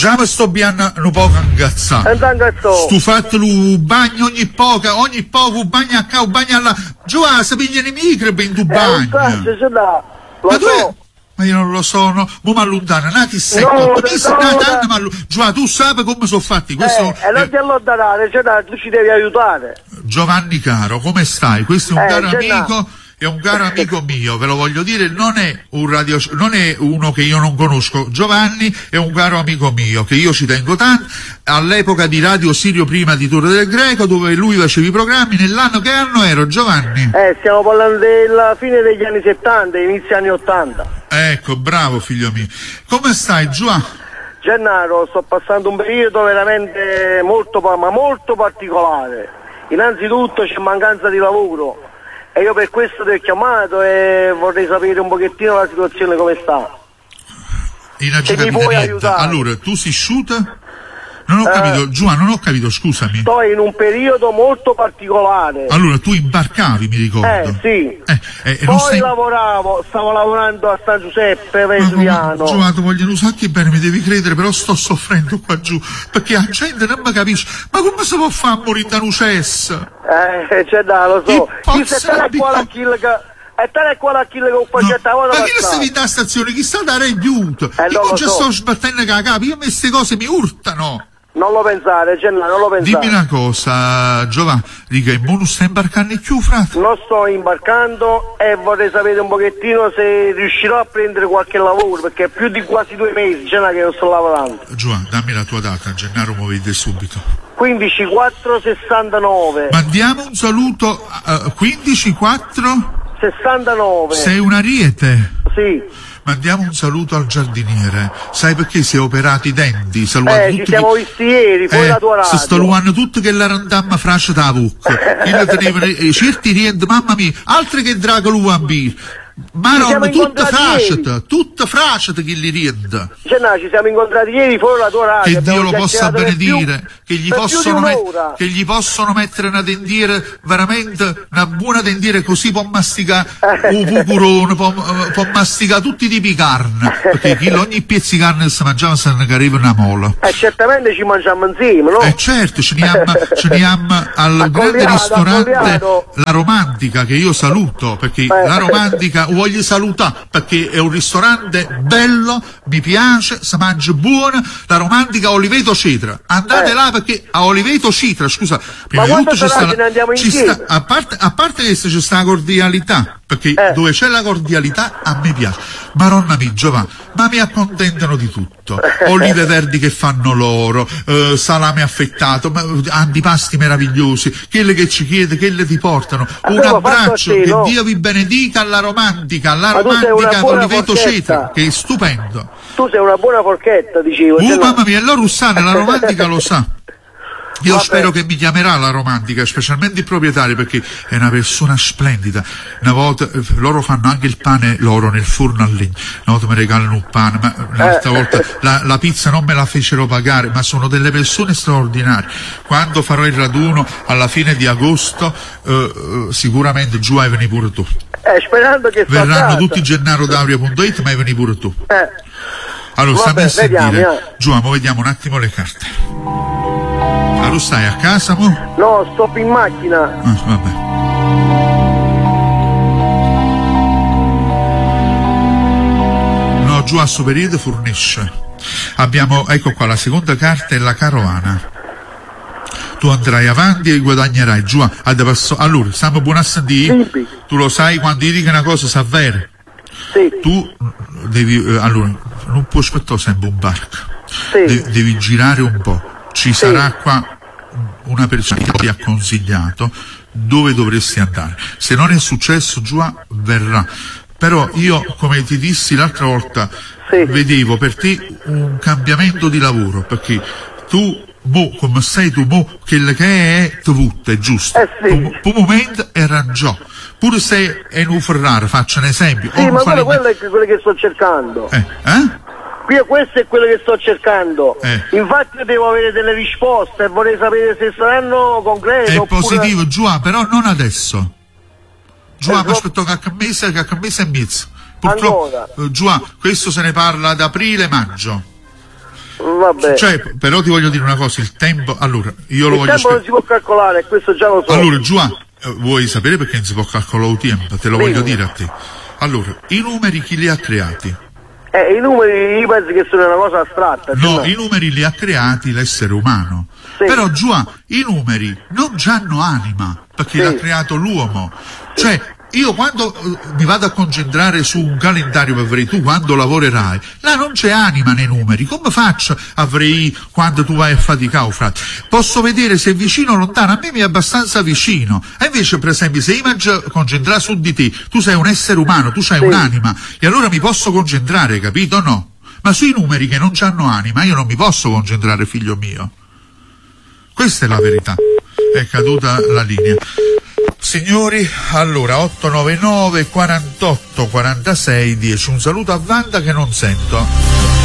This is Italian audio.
Già mi sto bianno un po' ingazzato. Sto fatto il bagno ogni poco un bagno a qua, un bagno alla... Già, si pigliano i microbi in tu bagno. Ma io non lo so, no? Mo' m'allontana, nati secco. Già, tu sai come sono fatti. Questo e non ti allontanare, tu ci devi aiutare. Giovanni caro, come stai? Questo è un caro amico. È un caro amico mio, ve lo voglio dire, non è uno che io non conosco. Giovanni è un caro amico mio che io ci tengo tanto. All'epoca di Radio Sirio prima di Torre del Greco, dove lui faceva i programmi, nell'anno che anno ero, Giovanni? Stiamo parlando della fine degli anni 70, inizio anni 80. Ecco, bravo figlio mio. Come stai, Giovanni? Gennaro, sto passando un periodo veramente molto particolare. Innanzitutto c'è mancanza di lavoro. E io per questo ti ho chiamato e vorrei sapere un pochettino la situazione come sta. Se mi puoi aiutare. Allora, tu sei asciutta? Non ho capito, Giovanni, non ho capito, scusami. Sto in un periodo molto particolare. Allora, tu imbarcavi, mi ricordo. Sì. Poi stavo lavorando a San Giuseppe, Vesuviano. Giovanni, voglio un sacco bene, mi devi credere, però sto soffrendo qua giù, perché la gente non mi capisce. Ma come si può fare a morire da un cesso? Lo so. Chi se te ne qua la kill che... E te ne qua la kill che un pacetta ma chi sta in da stazione? Chi sta da aiuto? Io non ci sto sbattendo con la capo, io queste cose mi urtano. Non lo pensare, Gennaro, non lo pensare. Dimmi una cosa, Giovanni, dica, non stai imbarcando più, frate? Non sto imbarcando e vorrei sapere un pochettino se riuscirò a prendere qualche lavoro, perché è più di quasi 2 mesi, Gennaro, che non sto lavorando. Giovanni, dammi la tua data, Gennaro, mi vede subito. 15469. Mandiamo un saluto, 15469. Sei un ariete? Sì. Mandiamo un saluto al giardiniere. Sai perché si è operato i denti? Ci siamo visti ieri, fuori la tua radio. Si sto luando tutto che la randamma frascia da bucca. Certi riente, mamma mia, altre che drago l'uambir. Ma non, tutta frasciata che li riende. Ci siamo incontrati ieri fuori la tua radio. Che Dio lo possa benedire, che gli possono mettere una dendiere, veramente una buona dendiere, così può masticare un pucurone, può masticare tutti i tipi di carne, perché ogni pezzo di carne che si mangiava se ne arriva una mola. Certamente ci mangiamo insieme, no? Certo, ce ne abbiamo al grande ristorante La Romantica, che io saluto, perché La Romantica voglio salutare, perché è un ristorante bello, mi piace, si mangia buono. La Romantica Oliveto Cetra, andate là, perché a Oliveto Cetra, scusa, prima ma di tutto a parte che c'è sta cordialità, perché dove c'è la cordialità a me piace. Maronna mia, Giovanni, ma mi accontentano di tutto. Olive verdi che fanno loro, salame affettato, antipasti meravigliosi, quelle che ci chiede, quelle ti portano. Un abbraccio, che Dio vi benedica alla Romantica Oliveto Cetra, che è stupendo. Tu sei una buona forchetta, dicevo. Mamma mia, allora Russane, la Romantica lo sa. Io spero che mi chiamerà La Romantica, specialmente il proprietario, perché è una persona splendida. Una volta loro fanno anche il pane loro nel forno a legna, una volta mi regalano un pane, ma l'altra volta la pizza non me la fecero pagare, ma sono delle persone straordinarie. Quando farò il raduno alla fine di agosto, sicuramente giù hai veni pure tu. Sperando che verranno tutti gennarodauria.it, ma hai veni pure tu. Allora stammi a sentire, giù, vediamo un attimo le carte. Allora stai a casa, mo? No, sto in macchina. Vabbè. No, giù a sto periodo fornisce. Abbiamo, ecco qua, la seconda carta è la carovana. Tu andrai avanti e guadagnerai giù. Allora, stiamo buoni a sentire. Sì. Tu lo sai, quando dici che una cosa sa vera. Sì. Tu devi, allora, non puoi aspettare sempre un barco. Sì. Devi girare un po'. Ci sarà qua una persona che ti ha consigliato dove dovresti andare. Se non è successo, giù verrà. Però io, come ti dissi l'altra volta, vedevo per te un cambiamento di lavoro, perché tu, come sei tu, quello che è dovuto, è giusto. Per un momento era già. Pure se è un Ferrari, faccio un esempio. Sì, ma quello è quello che sto cercando. Questo è quello che sto cercando. Infatti io devo avere delle risposte e vorrei sapere se saranno concrete. È positivo, Giù, però non adesso. Giù, aspetto che a mese e mezzo. Purtroppo, Giù, questo se ne parla ad aprile, maggio. Vabbè. Cioè, però ti voglio dire una cosa, il tempo, allora, io lo Il voglio tempo non si può calcolare, questo già lo so. Allora, Giovanni, vuoi sapere perché non si può calcolare il tempo? Te lo voglio dire a te. Allora, i numeri chi li ha creati? I numeri io penso che sono una cosa astratta. No, i numeri li ha creati l'essere umano. Sì. Però, Giovanni, i numeri non hanno anima, perché l'ha creato l'uomo. Cioè, io quando mi vado a concentrare su un calendario per vedere tu quando lavorerai, là non c'è anima nei numeri. Come faccio a vedere quando tu vai a faticare, frate? Posso vedere se è vicino o lontano, a me mi è abbastanza vicino. E invece, per esempio, se io mi concentrare su di te, tu sei un essere umano, tu hai un'anima, e allora mi posso concentrare, capito o no? Ma sui numeri che non hanno anima io non mi posso concentrare, figlio mio. Questa è la verità. È caduta la linea. Signori, allora 899 48 46 10. Un saluto a Wanda che non sento.